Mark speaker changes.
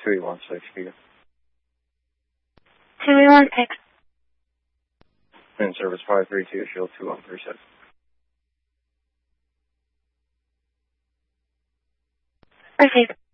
Speaker 1: 316 here.
Speaker 2: 316.
Speaker 1: In service 532, shield 2137.
Speaker 2: Received.